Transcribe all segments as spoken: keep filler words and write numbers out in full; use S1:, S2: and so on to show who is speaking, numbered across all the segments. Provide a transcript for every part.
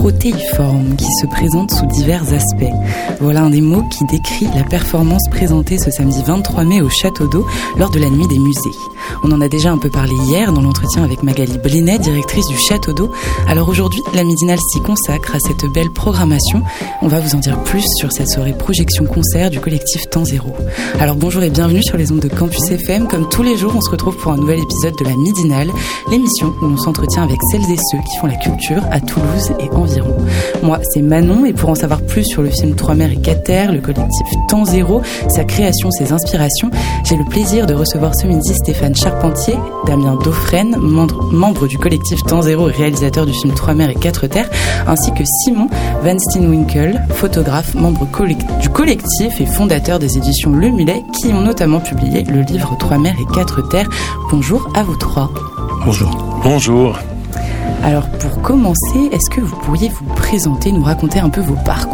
S1: protéiforme qui se présente sous divers aspects. Voilà un des mots qui décrit la performance présentée ce samedi vingt-trois mai au Château d'Eau lors de la nuit des musées. On en a déjà un peu parlé hier dans l'entretien avec Magali Blinet, directrice du Château d'Eau. Alors aujourd'hui, la Midinale s'y consacre à cette belle programmation. On va vous en dire plus sur cette soirée projection-concert du collectif Temps Zéro. Alors bonjour et bienvenue sur les ondes de Campus F M. Comme tous les jours, on se retrouve pour un nouvel épisode de la Midinale, l'émission où on s'entretient avec celles et ceux qui font la culture à Toulouse et environ. Moi, c'est Manon et pour en savoir plus sur le film Trois mers et quatre terres, le collectif Temps Zéro, sa création, ses inspirations, j'ai le plaisir de recevoir ce midi Stéphane Charpentier, Damien Dauphren, membre, membre du collectif Temps Zéro et réalisateur du film Trois mers et quatre terres, ainsi que Simon Van Steenwinkel, photographe, membre collect- du collectif et fondateur des éditions Le Mulet, qui ont notamment publié le livre Trois mers et quatre terres. Bonjour à vous trois.
S2: Bonjour.
S3: Bonjour.
S1: Alors pour commencer, est-ce que vous pourriez vous présenter, nous raconter un peu vos parcours ?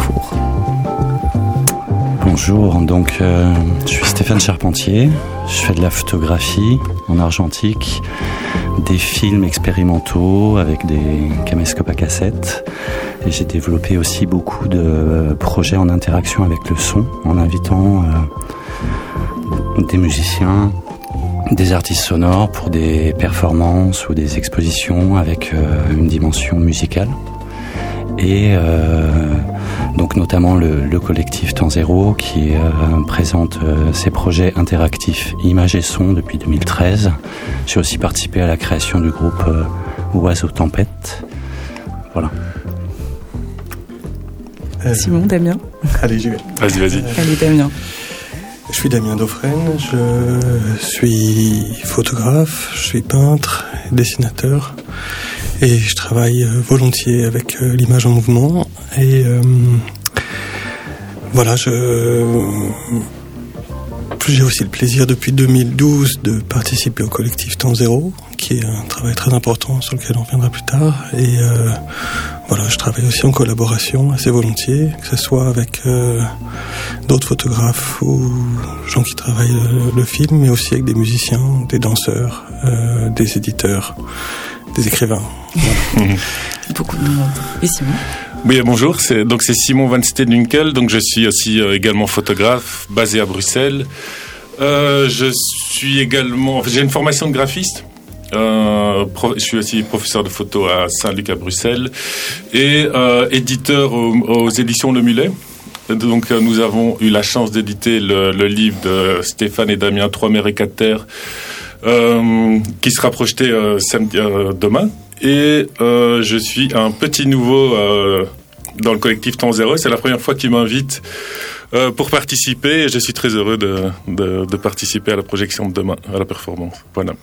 S2: Bonjour, donc euh, je suis Stéphane Charpentier, je fais de la photographie en argentique, des films expérimentaux avec des caméscopes à cassette et j'ai développé aussi beaucoup de projets en interaction avec le son en invitant euh, des musiciens, des artistes sonores pour des performances ou des expositions avec euh, une dimension musicale. Et euh, donc notamment le, le collectif Temps Zéro qui euh, présente euh, ses projets interactifs images et son depuis deux mille treize. J'ai aussi participé à la création du groupe euh, Oiseau Tempête. Voilà.
S1: Euh, Simon, Damien.
S4: Allez, j'y vais.
S3: Vas-y, vas-y.
S4: Euh,
S1: Allez, Damien.
S4: Je suis Damien Dauphren, je suis photographe, je suis peintre, dessinateur et je travaille volontiers avec l'image en mouvement et euh, voilà, je j'ai aussi le plaisir depuis deux mille douze de participer au collectif Temps Zéro, qui est un travail très important sur lequel on reviendra plus tard. Et euh, voilà, je travaille aussi en collaboration assez volontiers, que ce soit avec euh, d'autres photographes ou gens qui travaillent le, le film, mais aussi avec des musiciens, des danseurs, euh, des éditeurs, des écrivains. Voilà.
S1: Beaucoup de monde. Et Simon ?
S3: Oui, bonjour, c'est, donc c'est Simon Van Steenwinkel, donc je suis aussi euh, également photographe, basé à Bruxelles. Euh, je suis également, en fait, j'ai une formation de graphiste. Euh, pro, je suis aussi professeur de photo à Saint-Luc à Bruxelles et euh, éditeur aux, aux éditions Le Mulet. Donc euh, nous avons eu la chance d'éditer le, le livre de Stéphane et Damien Trois mers et quatre terres, euh, qui sera projeté euh, samedi, euh, demain. Et euh, je suis un petit nouveau euh, dans le collectif Temps Zéro. C'est la première fois qu'ils m'invitent euh, pour participer. Et je suis très heureux de, de, de participer à la projection de demain, à la performance. Voilà.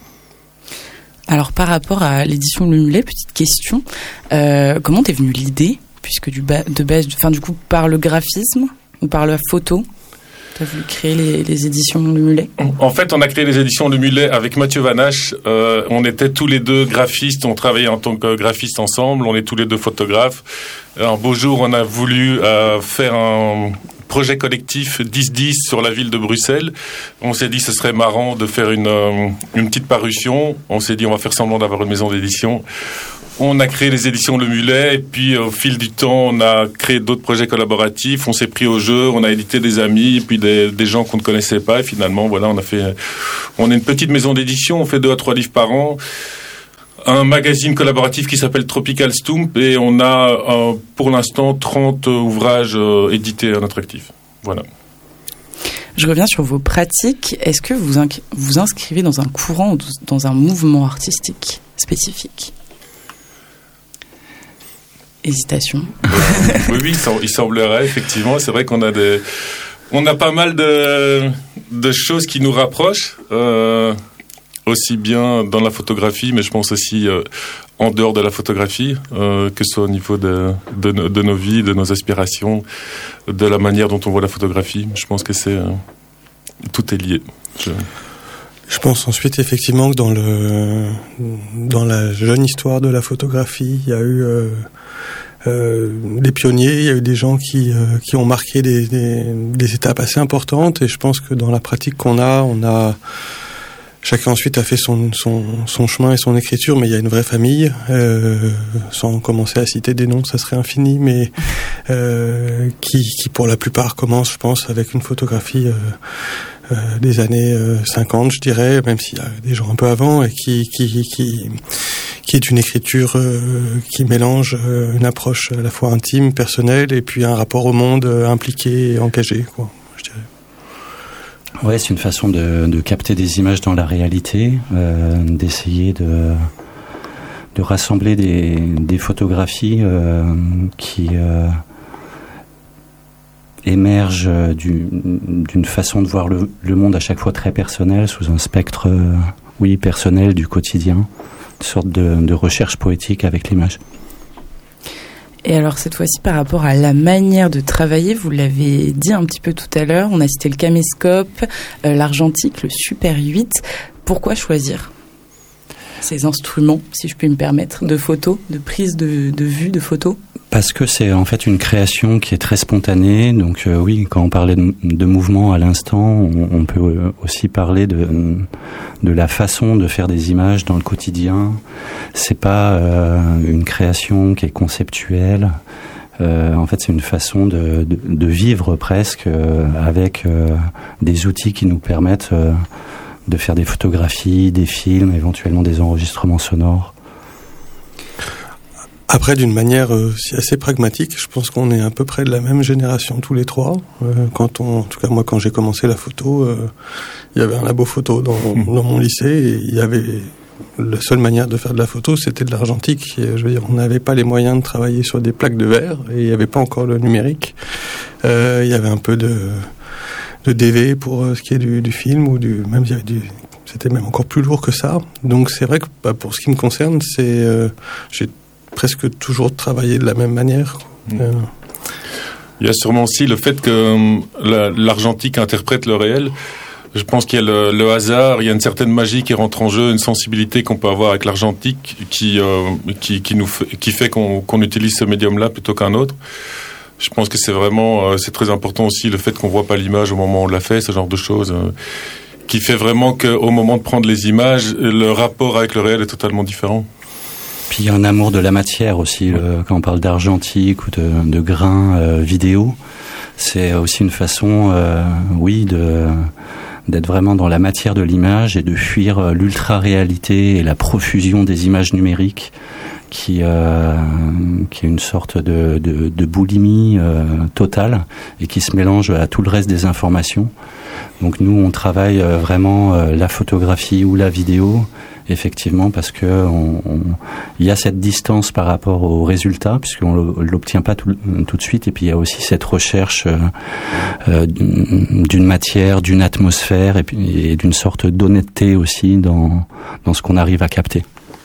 S1: Alors par rapport à l'édition Le Mulet, petite question. Euh, comment t'es venue l'idée ? Puisque du ba- de base, enfin du coup par le graphisme ou par la photo ? Tu as voulu créer les, les éditions Le Mulet ?
S3: En fait, on a créé les éditions Le Mulet avec Mathieu Vanache. Euh, on était tous les deux graphistes, on travaillait en tant que graphistes ensemble, on est tous les deux photographes. Un beau jour, on a voulu euh, faire un projet collectif dix dix sur la ville de Bruxelles. On s'est dit ce serait marrant de faire une, euh, une petite parution. On s'est dit on va faire semblant d'avoir une maison d'édition. On a créé les éditions Le Mulet et puis au fil du temps, on a créé d'autres projets collaboratifs. On s'est pris au jeu, on a édité des amis et puis des, des gens qu'on ne connaissait pas. Et finalement, voilà, on a fait, on est une petite maison d'édition. On fait deux à trois livres par an. Un magazine collaboratif qui s'appelle Tropical Stump et on a euh, pour l'instant trente ouvrages euh, édités à notre actif. Voilà.
S1: Je reviens sur vos pratiques. Est-ce que vous inc- vous inscrivez dans un courant ou dans un mouvement artistique spécifique ? Hésitation.
S3: Oui, oui, il semblerait, effectivement. C'est vrai qu'on a des, on a pas mal de, de choses qui nous rapprochent, euh, aussi bien dans la photographie, mais je pense aussi euh, en dehors de la photographie, euh, que ce soit au niveau de, de, de nos vies, de nos aspirations, de la manière dont on voit la photographie. Je pense que c'est, euh, tout est lié. Je...
S4: Je pense ensuite effectivement que dans le dans la jeune histoire de la photographie, il y a eu euh, euh, des pionniers, il y a eu des gens qui euh, qui ont marqué des, des des étapes assez importantes et je pense que dans la pratique qu'on a, on a chacun ensuite a fait son, son, son chemin et son écriture, mais il y a une vraie famille, euh, sans commencer à citer des noms, ça serait infini, mais euh, qui, qui pour la plupart commence, je pense, avec une photographie euh, euh, des années euh, cinquante, je dirais, même s'il y a des gens un peu avant, et qui, qui, qui, qui est une écriture euh, qui mélange euh, une approche à la fois intime, personnelle, et puis un rapport au monde euh, impliqué et engagé, quoi, je dirais.
S2: Ouais, c'est une façon de, de capter des images dans la réalité, euh, d'essayer de, de rassembler des, des photographies euh, qui euh, émergent d'une, d'une façon de voir le, le monde à chaque fois très personnel, sous un spectre, euh, oui, personnel du quotidien, une sorte de, de recherche poétique avec l'image.
S1: Et alors cette fois-ci par rapport à la manière de travailler, vous l'avez dit un petit peu tout à l'heure, on a cité le caméscope, euh, l'argentique, le Super huit. Pourquoi choisir ces instruments, si je puis me permettre, de photos, de prise de, de vue, de photos?
S2: Parce que c'est en fait une création qui est très spontanée. Donc euh, oui, quand on parlait de, de mouvement à l'instant, on, on peut aussi parler de, de la façon de faire des images dans le quotidien. C'est pas euh, une création qui est conceptuelle. Euh, en fait, c'est une façon de, de, de vivre presque euh, avec euh, des outils qui nous permettent euh, de faire des photographies, des films, éventuellement des enregistrements sonores.
S4: Après, d'une manière euh, assez pragmatique, je pense qu'on est à peu près de la même génération tous les trois. Euh, quand on, en tout cas moi, quand j'ai commencé la photo, euh, il y avait un labo photo dans, dans mon lycée et il y avait la seule manière de faire de la photo, c'était de l'argentique. Et, je veux dire, on n'avait pas les moyens de travailler sur des plaques de verre et il n'y avait pas encore le numérique. Euh, il y avait un peu de, de D V pour euh, ce qui est du, du film ou du, même il y avait du, c'était même encore plus lourd que ça. Donc c'est vrai que bah, pour ce qui me concerne, c'est, euh, j'ai presque toujours travaillé de la même manière. Mmh. Euh.
S3: Il y a sûrement aussi le fait que euh, la, l'argentique interprète le réel. Je pense qu'il y a le, le hasard, il y a une certaine magie qui rentre en jeu, une sensibilité qu'on peut avoir avec l'argentique qui euh, qui, qui nous fait, qui fait qu'on, qu'on utilise ce médium-là plutôt qu'un autre. Je pense que c'est vraiment, euh, c'est très important aussi le fait qu'on voit pas l'image au moment où on l'a fait, ce genre de choses, euh, qui fait vraiment qu'au moment de prendre les images, le rapport avec le réel est totalement différent.
S2: Puis il y a un amour de la matière aussi, le, quand on parle d'argentique ou de, de grains euh, vidéo, c'est aussi une façon, euh, oui, de, d'être vraiment dans la matière de l'image et de fuir euh, l'ultra-réalité et la profusion des images numériques qui, euh, qui est une sorte de, de, de boulimie euh, totale et qui se mélange à tout le reste des informations. Donc nous, on travaille euh, vraiment euh, la photographie ou la vidéo, effectivement, parce que on, on, il y a cette distance par rapport au résultat, puisqu'on l'obtient pas tout, tout de suite, et puis il y a aussi cette recherche euh, euh, d'une matière, d'une atmosphère, et, puis, et d'une sorte d'honnêteté aussi dans, dans ce qu'on arrive à capter.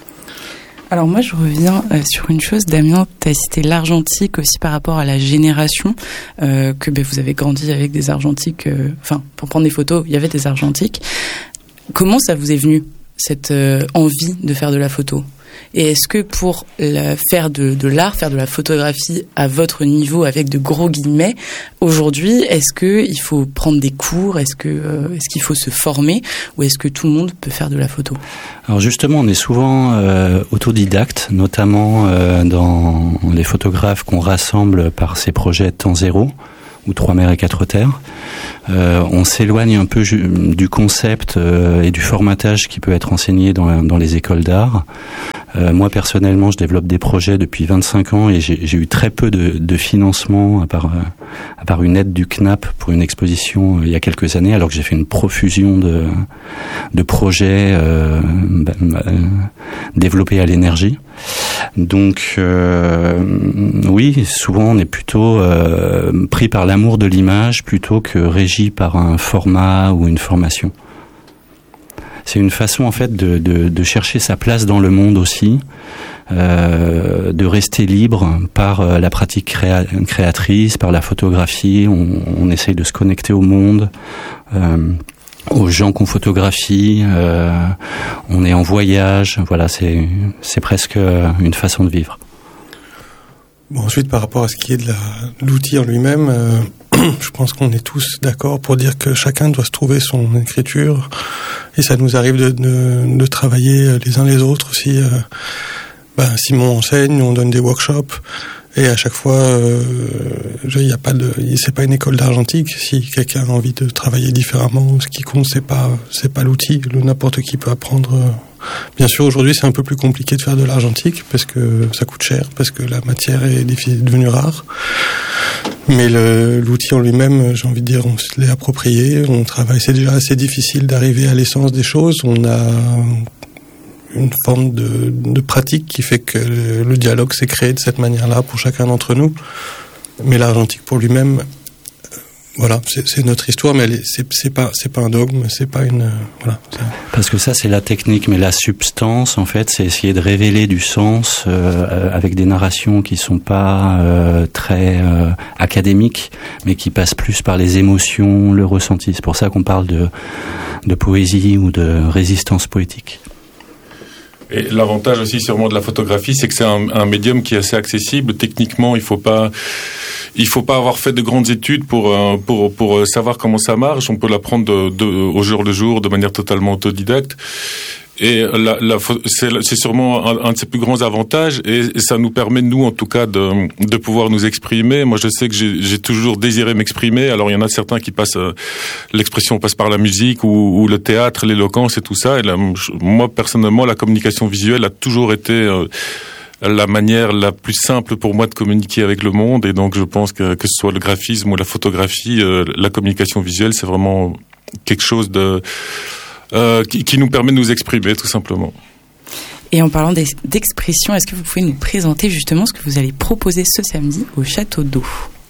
S1: Alors moi je reviens euh, sur une chose, Damien, tu as cité l'argentique aussi par rapport à la génération, euh, que ben, vous avez grandi avec des argentiques, euh, enfin pour prendre des photos il y avait des argentiques. Comment ça vous est venu cette euh, envie de faire de la photo? Et est-ce que pour la, faire de, de l'art, faire de la photographie à votre niveau avec de gros guillemets, aujourd'hui, est-ce que il faut prendre des cours, est-ce que euh, est-ce qu'il faut se former, ou est-ce que tout le monde peut faire de la photo?
S2: Alors justement, on est souvent euh, autodidacte, notamment euh, dans les photographes qu'on rassemble par ces projets Temps Zéro ou Trois Mers et Quatre Terres. Euh, on s'éloigne un peu ju- du concept euh, et du formatage qui peut être enseigné dans, dans les écoles d'art. Euh, moi personnellement, je développe des projets depuis vingt-cinq ans et j'ai, j'ai eu très peu de, de financement à part, euh, à part une aide du C N A P pour une exposition euh, il y a quelques années, alors que j'ai fait une profusion de, de projets euh, bah, bah, développés à l'énergie. Donc euh, oui, souvent on est plutôt euh, pris par l'amour de l'image plutôt que régi par un format ou une formation. C'est une façon en fait de, de, de chercher sa place dans le monde aussi, euh, de rester libre par la pratique créa- créatrice, par la photographie. On, on essaye de se connecter au monde, euh, aux gens qu'on photographie. Euh, on est en voyage. Voilà, c'est, c'est presque une façon de vivre.
S4: Bon, ensuite, par rapport à ce qui est de, la, de l'outil en lui-même, euh, je pense qu'on est tous d'accord pour dire que chacun doit se trouver son écriture, et ça nous arrive de, de, de travailler les uns les autres aussi. Euh, ben, Simon enseigne, on donne des workshops, et à chaque fois, il euh, y a pas de, c'est pas une école d'argentique. Si quelqu'un a envie de travailler différemment, ce qui compte, c'est pas, c'est pas l'outil. Le, n'importe qui peut apprendre. Bien sûr, aujourd'hui, c'est un peu plus compliqué de faire de l'argentique parce que ça coûte cher, parce que la matière est devenue rare. Mais le, l'outil en lui-même, j'ai envie de dire, on se l'est approprié. On travaille. C'est déjà assez difficile d'arriver à l'essence des choses. On a une forme de, de pratique qui fait que le, le dialogue s'est créé de cette manière-là pour chacun d'entre nous. Mais l'argentique pour lui-même, euh, voilà, c'est, c'est notre histoire, mais elle est, c'est, c'est pas, c'est pas un dogme, c'est pas une, euh, voilà. C'est...
S2: Parce que ça, c'est la technique, mais la substance, en fait, c'est essayer de révéler du sens euh, avec des narrations qui sont pas euh, très euh, académiques, mais qui passent plus par les émotions, le ressenti. C'est pour ça qu'on parle de, de poésie ou de résistance poétique.
S3: Et l'avantage aussi sûrement de la photographie, c'est que c'est un, un médium qui est assez accessible. Techniquement, il faut pas, il faut pas avoir fait de grandes études pour pour pour savoir comment ça marche. On peut l'apprendre de, de, au jour le jour, de manière totalement autodidacte. Et la, la, c'est, c'est sûrement un, un de ses plus grands avantages, et, et ça nous permet, nous, en tout cas, de, de pouvoir nous exprimer. Moi, je sais que j'ai, j'ai toujours désiré m'exprimer. Alors, il y en a certains qui passent, euh, l'expression passe par la musique ou, ou le théâtre, l'éloquence et tout ça. Et là, moi, personnellement, la communication visuelle a toujours été euh, la manière la plus simple pour moi de communiquer avec le monde. Et donc, je pense que que ce soit le graphisme ou la photographie, euh, la communication visuelle, c'est vraiment quelque chose de Euh, qui, qui nous permet de nous exprimer, tout simplement.
S1: Et en parlant d'expression, est-ce que vous pouvez nous présenter justement ce que vous allez proposer ce samedi au Château d'Eau ?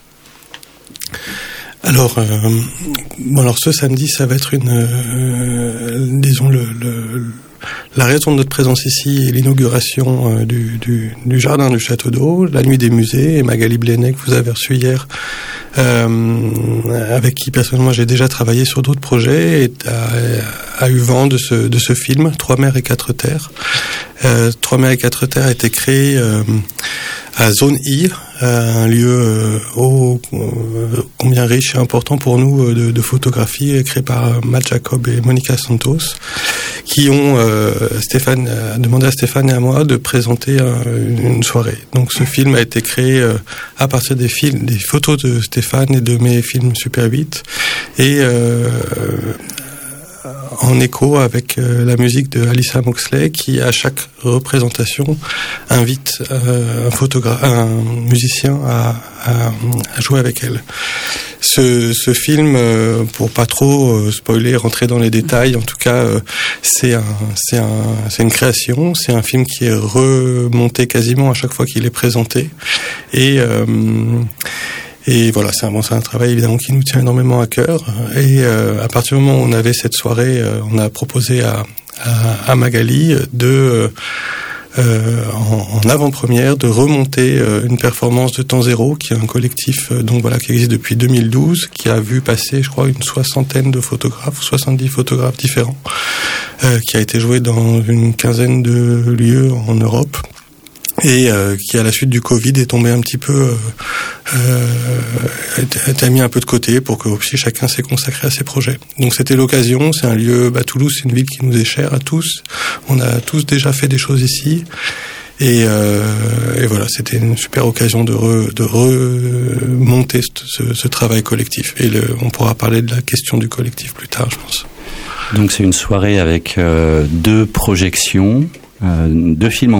S4: Alors, euh, bon, alors ce samedi, ça va être une, euh, disons le, le, la raison de notre présence ici est l'inauguration euh, du, du, du jardin du Château d'Eau, la nuit des musées, et Magali Blenay, que vous avez reçue hier, euh, avec qui personnellement j'ai déjà travaillé sur d'autres projets, et a, a eu vent de ce, de ce film, Trois mers et quatre terres. Euh, Trois mers et quatre terres a été créé euh, à Zone I, un lieu euh, ô euh, combien riche et important pour nous euh, de, de photographie, créé par Matt Jacob et Monica Santos, qui ont euh, Stéphane a demandé à Stéphane et à moi de présenter un, une soirée. Donc ce film a été créé euh, à partir des films, des photos de Stéphane et de mes films Super huit, et euh, en écho avec euh, la musique de Alyssa Moxley, qui à chaque représentation invite euh, un photographe, un musicien à, à, à jouer avec elle. Ce, ce film, euh, pour pas trop euh, spoiler, rentrer dans les détails, en tout cas, euh, c'est un, c'est un, c'est une création. C'est un film qui est remonté quasiment à chaque fois qu'il est présenté, et euh, Et voilà, c'est un, bon, c'est un travail évidemment qui nous tient énormément à cœur. Et euh, à partir du moment où on avait cette soirée, euh, on a proposé à, à, à Magali de, euh, en, en avant-première, de remonter euh, une performance de Temps Zéro, qui est un collectif euh, donc voilà qui existe depuis deux mille douze, qui a vu passer, je crois, une soixantaine de photographes, soixante-dix photographes différents, euh, qui a été joué dans une quinzaine de lieux en Europe. Et euh, qui à la suite du Covid est tombé un petit peu, euh, euh, été mis un peu de côté pour que aussi chacun s'est consacré à ses projets. Donc c'était l'occasion. C'est un lieu, bah, Toulouse, c'est une ville qui nous est chère à tous. On a tous déjà fait des choses ici, et, euh, et voilà, c'était une super occasion de, re, de remonter ce, ce, ce travail collectif. Et le, on pourra parler de la question du collectif plus tard, je pense.
S2: Donc c'est une soirée avec euh, deux projections, euh, deux films en